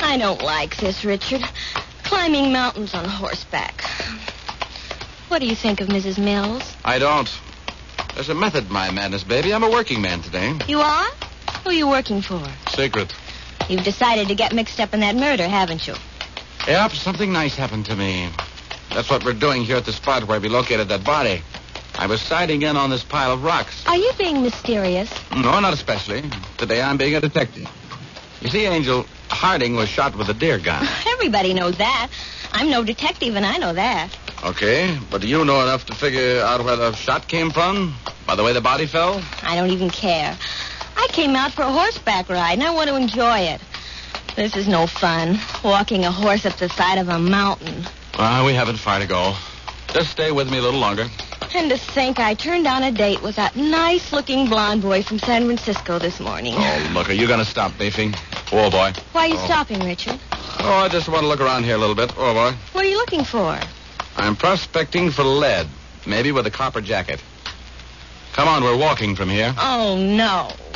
I don't like this, Richard. Climbing mountains on horseback. What do you think of Mrs. Mills? I don't. There's a method to my madness, baby. I'm a working man today. You are? Who are you working for? Secret. You've decided to get mixed up in that murder, haven't you? Yep, something nice happened to me. That's what we're doing here at the spot where we located that body. I was sighting in on this pile of rocks. Are you being mysterious? No, not especially. Today I'm being a detective. You see, Angel, Harding was shot with a deer gun. Everybody knows that. I'm no detective, and I know that. Okay, but do you know enough to figure out where the shot came from? By the way the body fell? I don't even care. I came out for a horseback ride, and I want to enjoy it. This is no fun, walking a horse up the side of a mountain. Well, we haven't far to go. Just stay with me a little longer. And to think I turned down a date with that nice-looking blonde boy from San Francisco this morning. Oh, look, are you going to stop, Beefy? Oh, boy. Why are you stopping, Richard? Oh, I just want to look around here a little bit. Oh, boy. What are you looking for? I'm prospecting for lead, maybe with a copper jacket. Come on, we're walking from here. Oh, no.